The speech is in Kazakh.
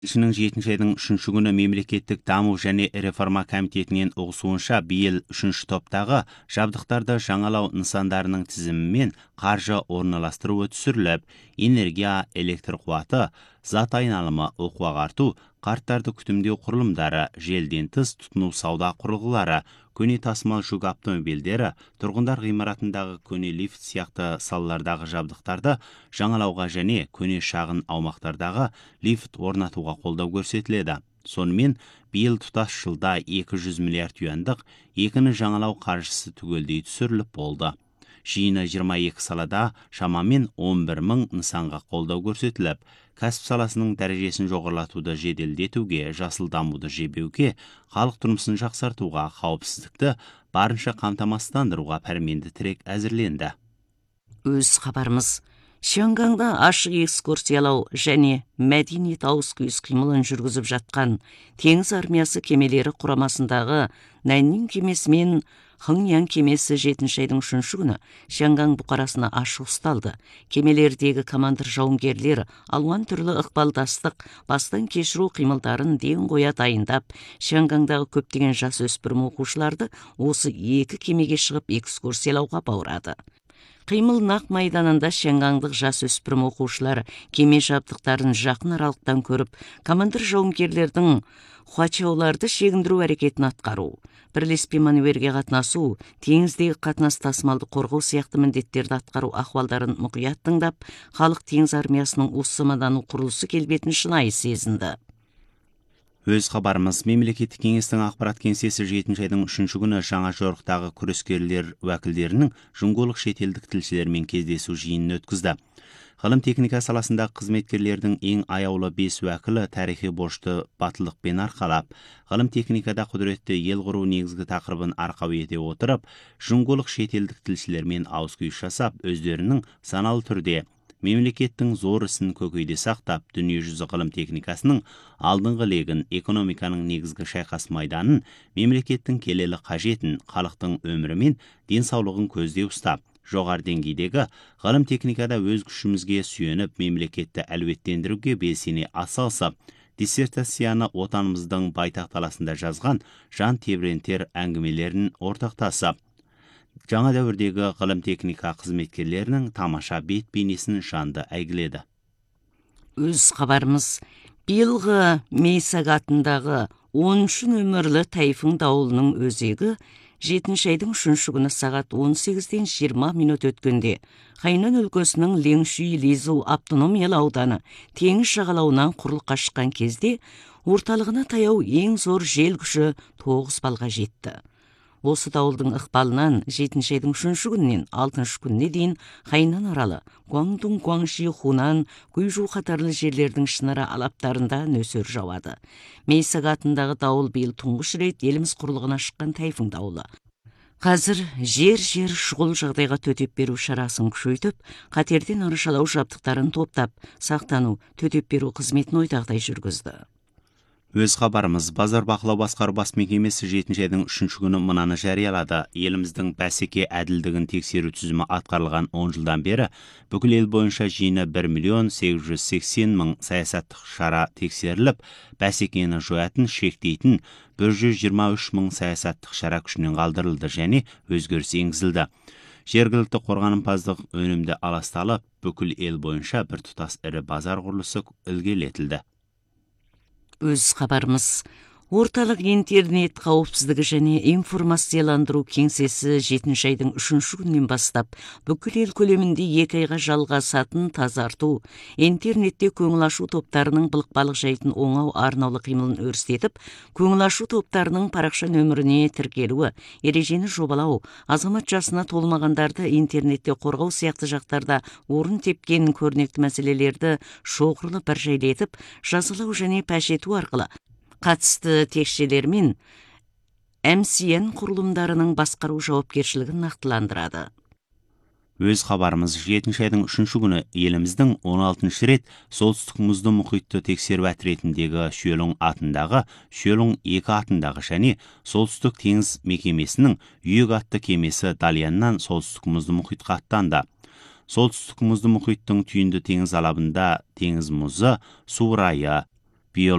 Шының 7 айдың 3 күні мемлекеттік даму және реформа комитетінен ұғысуынша биыл 3 топтағы жабдықтарды жаңалау нысандарының тізімімен қаржы орналастыруы түсіріліп, энергия, электр қуаты, зат айналымы, оқу ағарту, қарттарды күтімдеу құрылымдары, желден тыс тұтыну сауда құрылғылары, көне тасымал жүк автомобильдері, тұрғындар ғимаратындағы көне лифт сияқты салалардағы жабдықтарды жаңалауға және көне шағын аумақтардағы лифт орнатуға қолдау көрсетіледі. Сонымен, биыл тұтас жылда 200 миллиард юандық екіні жаңалау қаржысы түгелдей түсіріліп болды. Жиыны 22 салада шамамен 11 мың нысанға қолдау көрсетіліп, кәсіп саласының дәрежесін жоғарлатуды жеделдетуге, жасыл дамуды жебеуге, халық тұрмысын жақсартуға, қауіпсіздікті барынша қамтамасыздандыруға пәрменді тірек әзірленді. Өз хабарымыз. Шангаңда ашық экскурсиялау және мәдениет ауыс-түйіс қимылын жүргізіп жатқан теңіз армиясы кемелері құрамасындағы Наннин кемесі мен Хыңян кемесі 7 айдың 3 күні Шангаң бұқарасына ашық ұсталды. Кемелердегі командир жауынгерлер алуан түрлі ықпалдастық, бастан кешіру қимылдарын ден қоя дайындап, Шангаңдағы көптеген жас өспірім оқушыларды осы 2 кемеге шығып экскурсиялауға баурады. Қимыл нақ майданында Шангаңдық жас өспірім оқушылар кеме жабдықтарын жақын аралықтан көріп, командир жауынгерлердің хуачауларды шегіндіру әрекетін атқару, бірлеспе маневерге қатынасу, теңіздегі қатынас тасымалды қорғау сияқты міндеттерді атқару ахуалдарын мұқият тыңдап, халық теңіз армиясының осы мадану құрылысы келбетін шынайы сезінді. Өз хабарымыз. Мемлекеттік кеңестің ақпарат кеңсесі 7 айдың 3 күні жаңа жорықтағы күрескерлер уәкілдерінің жұңғылық шетелдік тілшілермен кездесу жиынын өткізді. Ғылым техника саласындағы қызметкерлердің ең аяулы 5 уәкілі тарихи борышты батылдықпен арқалап, ғылым техникада құдіретті ел құру негізгі тақырыбын арқау ете отырып, жұңғылық шетелдік тілшілермен ауыз-күйіс жасап, өздерінің саналы түрде мемлекеттің зор ісін көкейде сақтап, дүниежүзі ғылым техникасының алдыңғы легін, экономиканың негізгі шайқас майданын, мемлекеттің келелі қажетін, халықтың өмірі мен денсаулығын көзде ұстап, жоғары деңгейдегі ғылым техникада өз күшімізге сүйеніп, мемлекетті әлеуеттендіруге белсене атсалысып, диссертацияны отанымыздың байтақ даласында жазған жан тебірентер әңгімелерін ортақтасып, жаңа дәуірдегі ғылым техника қызметкерлерінің тамаша бет бейнесін жанды әйгіледі. Өз хабарымыз. Биылғы Мейсаг атындағы 13 нөмірлі тайфун дауылының өзегі 7 айдың 3 күні сағат 18-ден 20 минут өткенде Хайнан өлкесінің Леншүй Лизу автономиялы ауданы теңіз жағалауынан құрылыққа шыққан кезде орталығына таяу ең зор жел күші 9 балға жетті. Осы дауылдың ықпалынан 7 айдың 3 күннен 6 күнне дейін Хайнан аралы, Гуандун, Гуаңши, Хунан, Гуйжу қатарлы жерлердің шынара алаптарында нөсер жауады. Мейсаг атындағы дауыл биыл тұңғыш рет еліміз құрлығына шыққан тайфун дауылы. Қазір жер шұғыл жағдайға төтеп беру шарасын күшейтіп, қатерден арашалау жабдықтарын топтап, сақтану, төтеп беру қызметін ойдағыдай жүргізді. Өз хабарымыз. Базар бақылау басқару бас мекемесі 7 айдың 3 күні мынаны жариялады. Еліміздің бәсеке әділдігін тексеру тізімі атқарылған 10 жылдан бері бүкіл ел бойынша жиыны 1.880.000 саясаттық шара тексеріліп, бәсекені жоятын, шектейтін 123.000 саясаттық шара күшінен қалдырылды және өзгеріс енгізілді. Жергілікті қорғанымпаздық өнімді аласталып, бүкіл ел бойынша бір тұтас ірі базар құрылысы ілгерілетілді. Өз хабарымыз. Орталық интернет қауіпсіздігі және информацияландыру кеңсесі 7 айдың 3 күннен бастап бүкіл ел көлемінде 2 айға жалғасатын тазарту, интернетте көңіл ашу топтарының былықпалық жайтын оңау арнаулы қимылын өрістетіп, көңіл ашу топтарының парақша нөміріне тіркелуі, ережені жобалау, азамат жасына толмағандарды интернетте қорғау сияқты жақтарда орын тепкен көрнекті мәселелерді шоғырлы бір жайлетіп, жазалау және паш ету арқылы қатысты текшелермен MCN құрылымдарының басқару жауапкершілігін нақтыландырады. Өз хабарымыз. 7 айдың 3 күні еліміздің 16 рет солтүстік мұзды мұхитты тексеру әтіретіндегі Шөлің атындағы, Шөлің 2 атындағы және солтүстік теңіз мекемесінің үйек атты кемесі Дальяннан солтүстік мұзды мұхитқа аттанды. Солтүстік мұзды мұхиттың түйінді теңіз алабында теңіз мұзы, су райы, биыл